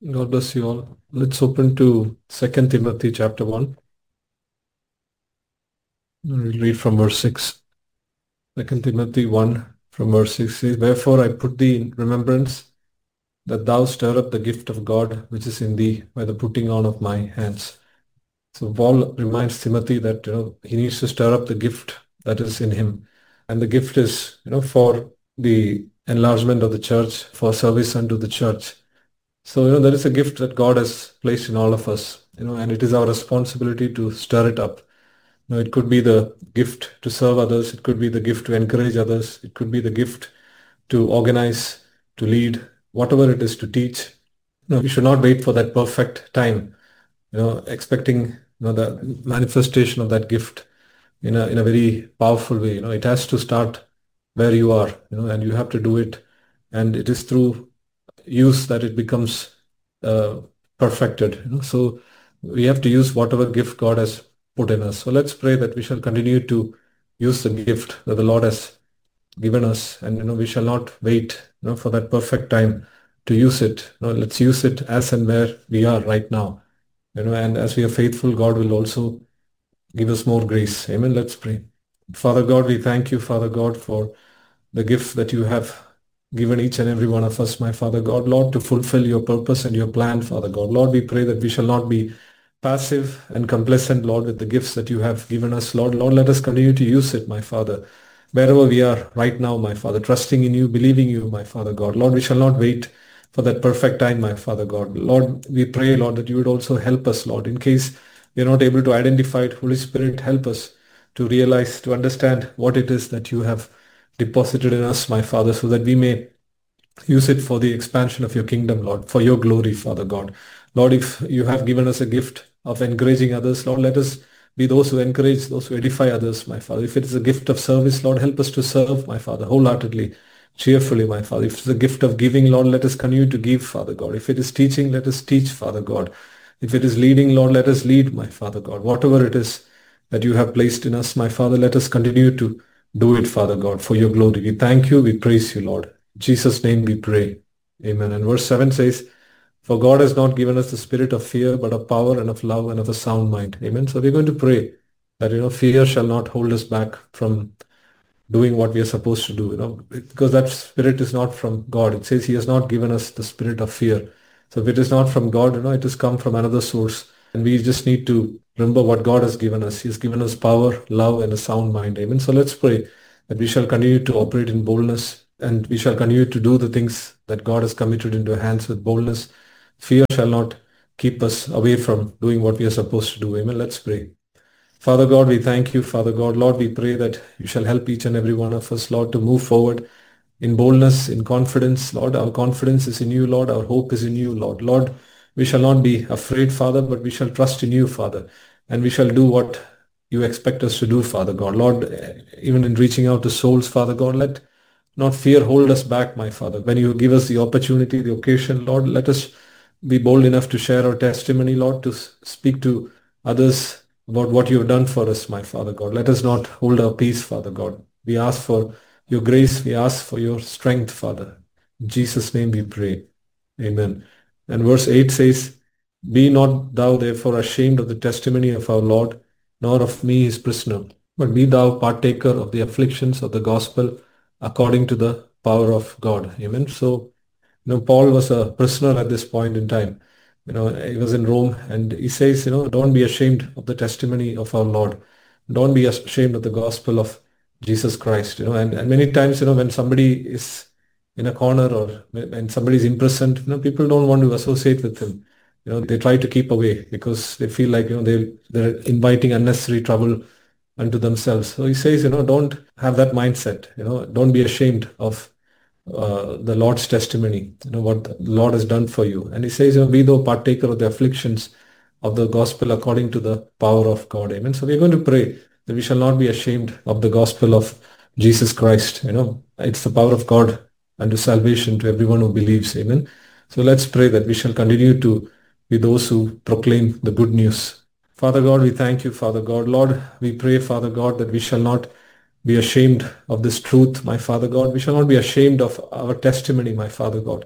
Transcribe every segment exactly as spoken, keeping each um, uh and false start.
God bless you all. Let's open to Second Timothy chapter one. We'll read from verse six. Second Timothy one from verse six says, Wherefore I put thee in remembrance that thou stir up the gift of God which is in thee by the putting on of my hands. So Paul reminds Timothy that you know he needs to stir up the gift that is in him. And the gift is you know for the enlargement of the church, for service unto the church. So, you know, there is a gift that God has placed in all of us, you know, and it is our responsibility to stir it up. You know, it could be the gift to serve others. It could be the gift to encourage others. It could be the gift to organize, to lead, whatever it is to teach. You know, we should not wait for that perfect time, you know, expecting, you know, the manifestation of that gift in a, in a very powerful way. You know, it has to start where you are, you know, and you have to do it. And it is through use that it becomes uh, perfected. You know? So we have to use whatever gift God has put in us. So let's pray that we shall continue to use the gift that the Lord has given us, and you know we shall not wait you know for that perfect time to use it. You know, let's use it as and where we are right now. You know, and as we are faithful, God will also give us more grace. Amen. Let's pray. Father God, we thank you, Father God, for the gift that you have given each and every one of us, my Father God, Lord, to fulfill your purpose and your plan, Father God. Lord, we pray that we shall not be passive and complacent, Lord, with the gifts that you have given us, Lord. Lord, let us continue to use it, my Father, wherever we are right now, my Father, trusting in you, believing you, my Father God. Lord, we shall not wait for that perfect time, my Father God. Lord, we pray, Lord, that you would also help us, Lord, in case we are not able to identify it. Holy Spirit, help us to realize, to understand what it is that you have deposited in us, my Father, so that we may use it for the expansion of your kingdom, Lord, for your glory, Father God. Lord, if you have given us a gift of encouraging others, Lord, let us be those who encourage, those who edify others, my Father. If it is a gift of service, Lord, help us to serve, my Father, wholeheartedly, cheerfully, my Father. If it's a gift of giving, Lord, let us continue to give, Father God. If it is teaching, let us teach, Father God. If it is leading, Lord, let us lead, my Father God. Whatever it is that you have placed in us, my Father, let us continue to do it, Father God, for your glory. We thank you, we praise you, Lord. In Jesus' name we pray. Amen. And verse seven says, For God has not given us the spirit of fear, but of power and of love and of a sound mind. Amen. So we're going to pray that, you know, fear shall not hold us back from doing what we are supposed to do, you know, because that spirit is not from God. It says he has not given us the spirit of fear. So if it is not from God, you know, it has come from another source. And we just need to remember what God has given us. He has given us power, love, and a sound mind. Amen. So let's pray that we shall continue to operate in boldness, and we shall continue to do the things that God has committed into our hands with boldness. Fear shall not keep us away from doing what we are supposed to do. Amen. Let's pray. Father God, we thank you, Father God. Lord, we pray that you shall help each and every one of us, Lord, to move forward in boldness, in confidence. Lord, our confidence is in you, Lord. Our hope is in you, Lord. Lord, we shall not be afraid, Father, but we shall trust in you, Father. And we shall do what you expect us to do, Father God. Lord, even in reaching out to souls, Father God, let not fear hold us back, my Father. When you give us the opportunity, the occasion, Lord, let us be bold enough to share our testimony, Lord, to speak to others about what you have done for us, my Father God. Let us not hold our peace, Father God. We ask for your grace. We ask for your strength, Father. In Jesus' name we pray. Amen. And verse eight says, Be not thou therefore ashamed of the testimony of our Lord, nor of me his prisoner, but be thou partaker of the afflictions of the gospel according to the power of God. Amen. So, you know, Paul was a prisoner at this point in time. You know, he was in Rome, and he says, you know, don't be ashamed of the testimony of our Lord. Don't be ashamed of the gospel of Jesus Christ. You know, and, and many times, you know, when somebody is in a corner or when somebody is imprisoned, you know, people don't want to associate with him. You know, they try to keep away because they feel like, you know, they they're inviting unnecessary trouble unto themselves. So he says, you know, don't have that mindset. You know, don't be ashamed of uh, the Lord's testimony, you know, what the Lord has done for you. And he says, you know, be thou partaker of the afflictions of the gospel according to the power of God. Amen. So we're going to pray that we shall not be ashamed of the gospel of Jesus Christ. You know, it's the power of God unto salvation to everyone who believes. Amen. So let's pray that we shall continue to be those who proclaim the good news. Father God, we thank you, Father God. Lord, we pray, Father God, that we shall not be ashamed of this truth, my Father God. We shall not be ashamed of our testimony, my Father God.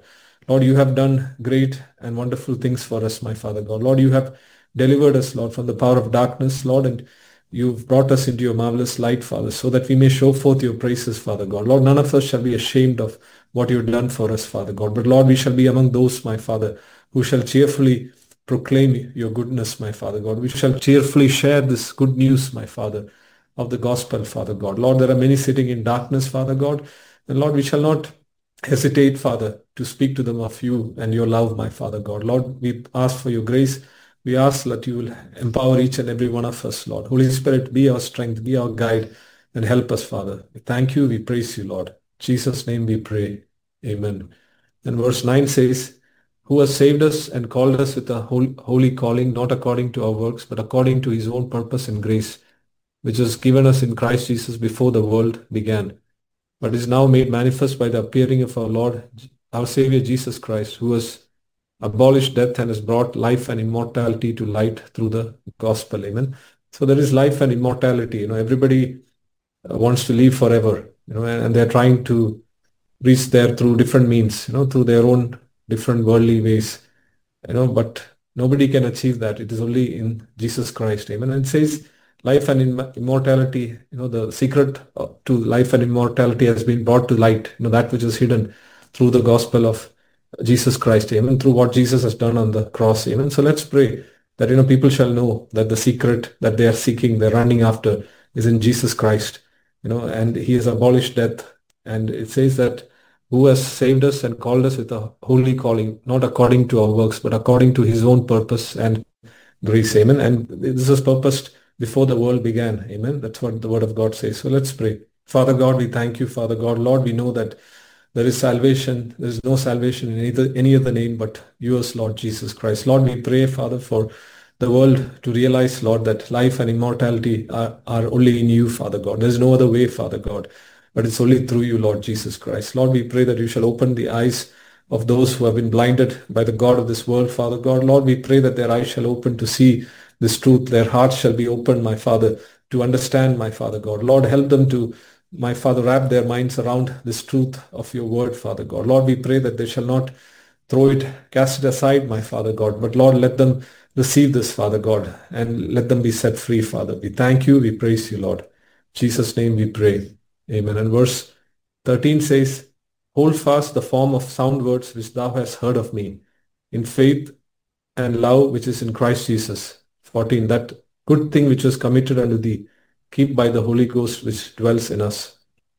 Lord, you have done great and wonderful things for us, my Father God. Lord, you have delivered us, Lord, from the power of darkness, Lord, and you've brought us into your marvelous light, Father, so that we may show forth your praises, Father God. Lord, none of us shall be ashamed of what you've done for us, Father God. But Lord, we shall be among those, my Father, who shall cheerfully proclaim your goodness, my Father God. We shall cheerfully share this good news, my Father, of the gospel, Father God. Lord, there are many sitting in darkness, Father God. And Lord, we shall not hesitate, Father, to speak to them of you and your love, my Father God. Lord, we ask for your grace. We ask that you will empower each and every one of us, Lord. Holy Spirit, be our strength, be our guide, and help us, Father. We thank you, we praise you, Lord. In Jesus' name we pray. Amen. And verse nine says, who has saved us and called us with a holy calling, not according to our works, but according to his own purpose and grace, which was given us in Christ Jesus before the world began, but is now made manifest by the appearing of our Lord, our Savior Jesus Christ, who has abolished death and has brought life and immortality to light through the gospel. Amen. So there is life and immortality. You know, everybody wants to live forever, you know, and, and they're trying to reach there through different means, you know, through their own different worldly ways, you know, but nobody can achieve that. It is only in Jesus Christ. Amen. And it says life and immortality, you know, the secret to life and immortality has been brought to light, you know, that which is hidden through the gospel of Jesus Christ, amen, through what Jesus has done on the cross, amen. So let's pray that, you know, people shall know that the secret that they are seeking, they're running after, is in Jesus Christ, you know, and he has abolished death. And it says that who has saved us and called us with a holy calling, not according to our works, but according to his own purpose and grace, amen. And this is purposed before the world began, amen. That's what the word of God says. So let's pray. Father God, we thank you, Father God. Lord, we know that there is salvation. There is no salvation in either, any other name but yours, Lord Jesus Christ. Lord, we pray, Father, for the world to realize, Lord, that life and immortality are, are only in you, Father God. There's no other way, Father God, but it's only through you, Lord Jesus Christ. Lord, we pray that you shall open the eyes of those who have been blinded by the God of this world, Father God. Lord, we pray that their eyes shall open to see this truth. Their hearts shall be opened, my Father, to understand, my Father God. Lord, help them to, my Father, wrap their minds around this truth of your word, Father God. Lord, we pray that they shall not throw it, cast it aside, my Father God, but Lord, let them receive this, Father God, and let them be set free, Father. We thank you, we praise you, Lord. In Jesus' name we pray. Amen. And verse thirteen says, hold fast the form of sound words which thou hast heard of me, in faith and love which is in Christ Jesus. fourteen, that good thing which was committed unto thee, keep by the Holy Ghost which dwells in us.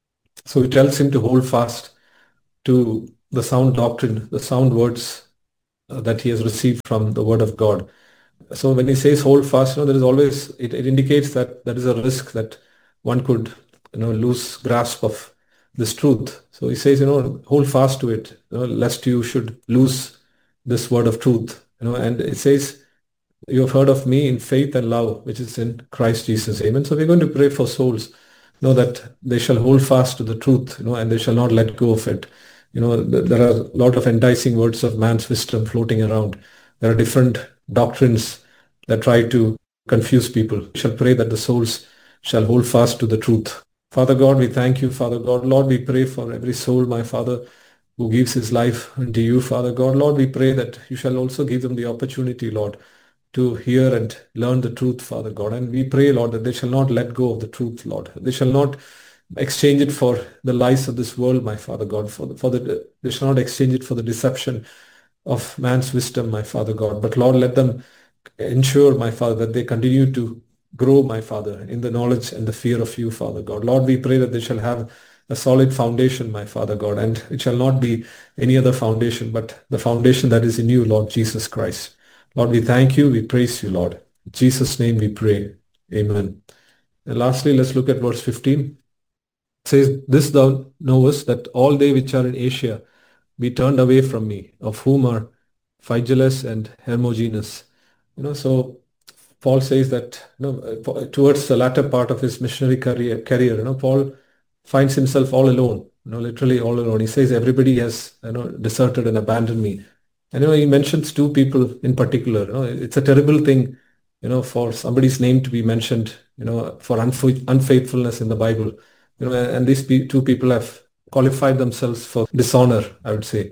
So it tells him to hold fast to the sound doctrine, the sound words uh, that he has received from the word of God. So when he says hold fast, you know, there is always, it, it indicates that there is a risk that one could, you know, lose grasp of this truth. So he says, you know, hold fast to it, you know, lest you should lose this word of truth, you know. And it says, you have heard of me in faith and love, which is in Christ Jesus. Amen. So we're going to pray for souls, you know, that they shall hold fast to the truth, you know, and they shall not let go of it. You know, there are a lot of enticing words of man's wisdom floating around. There are different doctrines that try to confuse people. We shall pray that the souls shall hold fast to the truth. Father God, we thank you, Father God. Lord, we pray for every soul, my Father, who gives his life unto you, Father God. Lord, we pray that you shall also give them the opportunity, Lord, to hear and learn the truth, Father God. And we pray, Lord, that they shall not let go of the truth, Lord. They shall not exchange it for the lies of this world, my Father God. For the, for the, they shall not exchange it for the deception of man's wisdom, my Father God. But Lord, let them ensure, my Father, that they continue to grow, my Father, in the knowledge and the fear of you, Father God. Lord, we pray that they shall have a solid foundation, my Father God, and it shall not be any other foundation, but the foundation that is in you, Lord Jesus Christ. Lord, we thank you, we praise you, Lord. In Jesus' name we pray. Amen. And lastly, let's look at verse fifteen. It says, this thou knowest, that all they which are in Asia be turned away from me, of whom are Phygelus and Hermogenes. You know, so Paul says that, you know, towards the latter part of his missionary career, career, you know, Paul finds himself all alone, you know, literally all alone. He says, everybody has, you know, deserted and abandoned me. And, you know, he mentions two people in particular. You know, it's a terrible thing, you know, for somebody's name to be mentioned, you know, for unf- unfaithfulness in the Bible. You know, and these two people have qualified themselves for dishonor, I would say.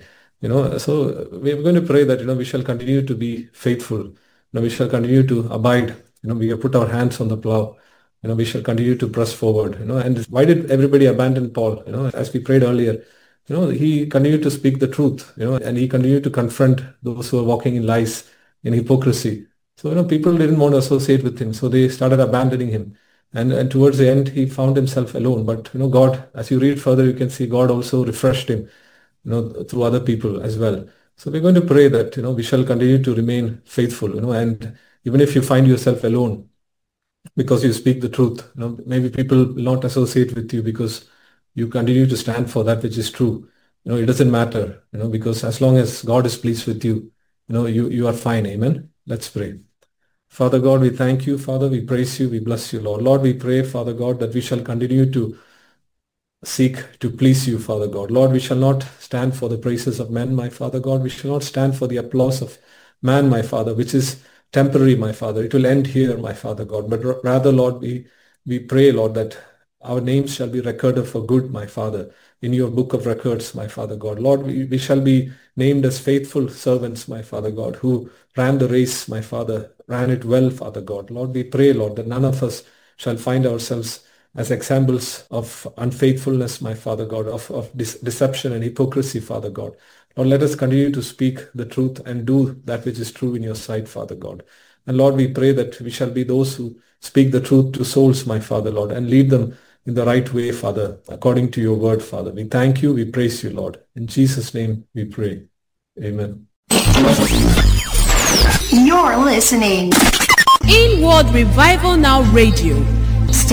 You know, so we're going to pray that, you know, we shall continue to be faithful. You know, we shall continue to abide. You know, we have put our hands on the plow. You know, we shall continue to press forward. You know, and why did everybody abandon Paul? You know, as we prayed earlier, you know, he continued to speak the truth, you know, and he continued to confront those who are walking in lies, in hypocrisy. So, you know, people didn't want to associate with him. So they started abandoning him. And, and towards the end, he found himself alone. But, you know, God, as you read further, you can see God also refreshed him, you know, through other people as well. So we're going to pray that, you know, we shall continue to remain faithful, you know, and even if you find yourself alone because you speak the truth, you know, maybe people will not associate with you because you continue to stand for that which is true. You know, it doesn't matter, you know, because as long as God is pleased with you, you know, you, you are fine. Amen. Let's pray. Father God, we thank you. Father, we praise you. We bless you, Lord. Lord, we pray, Father God, that we shall continue to seek to please you, Father God. Lord, we shall not stand for the praises of men, my Father God. We shall not stand for the applause of man, my Father, which is temporary, my Father. It will end here, my Father God. But rather, Lord, we, we pray, Lord, that our names shall be recorded for good, my Father, in your book of records, my Father God. Lord, we, we shall be named as faithful servants, my Father God, who ran the race, my Father, ran it well, Father God. Lord, we pray, Lord, that none of us shall find ourselves as examples of unfaithfulness, my Father God, of, of dis- deception and hypocrisy, Father God. Lord, let us continue to speak the truth and do that which is true in your sight, Father God. And Lord, we pray that we shall be those who speak the truth to souls, my Father, Lord, and lead them in the right way, Father, according to your word, Father. We thank you, we praise you, Lord. In Jesus' name we pray. Amen. You're listening. Inward Revival Now Radio.